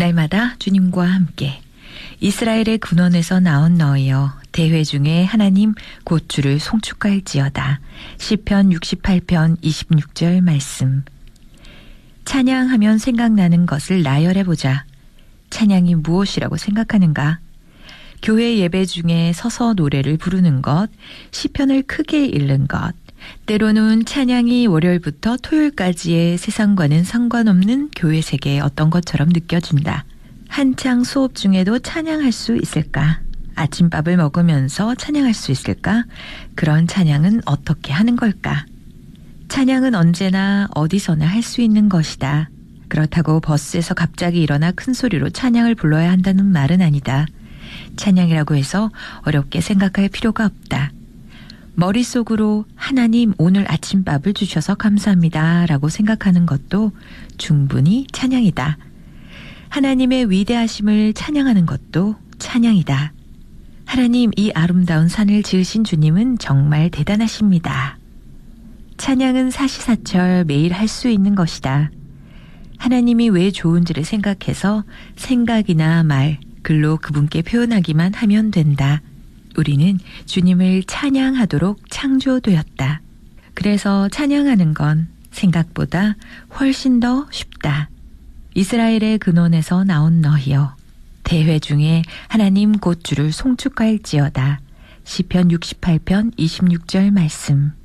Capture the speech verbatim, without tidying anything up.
날마다 주님과 함께 이스라엘의 근원에서 나온 너희여 대회 중에 하나님 곧 주를 송축할지어다. 시편 육십팔 편 이십육 절 말씀. 찬양하면 생각나는 것을 나열해보자. 찬양이 무엇이라고 생각하는가? 교회 예배 중에 서서 노래를 부르는 것, 시편을 크게 읽는 것, 때로는 찬양이 월요일부터 토요일까지의 세상과는 상관없는 교회 세계의 어떤 것처럼 느껴진다. 한창 수업 중에도 찬양할 수 있을까? 아침밥을 먹으면서 찬양할 수 있을까? 그런 찬양은 어떻게 하는 걸까? 찬양은 언제나 어디서나 할 수 있는 것이다. 그렇다고 버스에서 갑자기 일어나 큰 소리로 찬양을 불러야 한다는 말은 아니다. 찬양이라고 해서 어렵게 생각할 필요가 없다. 머릿속으로 하나님 오늘 아침밥을 주셔서 감사합니다 라고 생각하는 것도 충분히 찬양이다. 하나님의 위대하심을 찬양하는 것도 찬양이다. 하나님 이 아름다운 산을 지으신 주님은 정말 대단하십니다. 찬양은 사시사철 매일 할 수 있는 것이다. 하나님이 왜 좋은지를 생각해서 생각이나 말, 글로 그분께 표현하기만 하면 된다. 우리는 주님을 찬양하도록 창조되었다. 그래서 찬양하는 건 생각보다 훨씬 더 쉽다. 이스라엘의 근원에서 나온 너희여 대회 중에 하나님 곧 주를 송축할지어다. 시편 육십팔 편 이십육 절 말씀.